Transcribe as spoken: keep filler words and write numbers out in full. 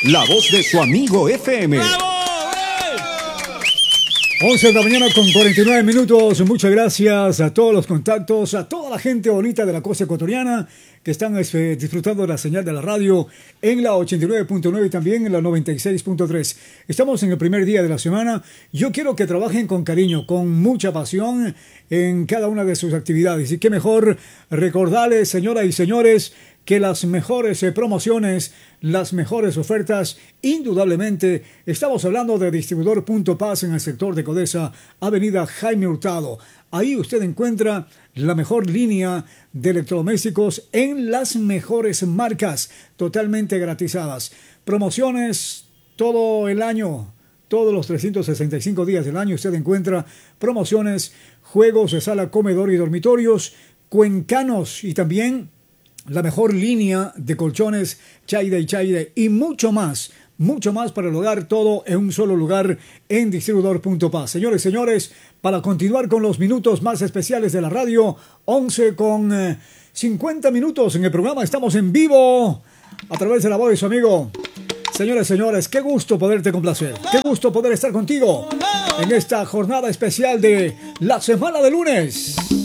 La voz de su amigo F M. once de la mañana con cuarenta y nueve minutos. Muchas gracias a todos los contactos, a toda la gente bonita de la costa ecuatoriana que están eh, disfrutando de la señal de la radio en la ochenta y nueve punto nueve y también en la noventa y seis punto tres. Estamos en el primer día de la semana. Yo quiero que trabajen con cariño, con mucha pasión en cada una de sus actividades. Y qué mejor recordarles, señoras y señores, que las mejores eh, promociones, las mejores ofertas, indudablemente, estamos hablando de Distribuidor Punto Paz en el sector de Codesa, Avenida Jaime Hurtado. Ahí usted encuentra la mejor línea de electrodomésticos en las mejores marcas, totalmente gratizadas. Promociones todo el año, todos los trescientos sesenta y cinco días del año usted encuentra promociones, juegos de sala, comedor y dormitorios, cuencanos y también la mejor línea de colchones, Chaide y Chaide y mucho más, mucho más para el hogar, todo en un solo lugar en Distribuidor Punto Paz. Señores, señores, para continuar con los minutos más especiales de la radio, once con eh, cincuenta minutos en el programa, estamos en vivo a través de la voz de su amigo. Señores, señores, qué gusto poderte complacer, qué gusto poder estar contigo en esta jornada especial de la semana de lunes.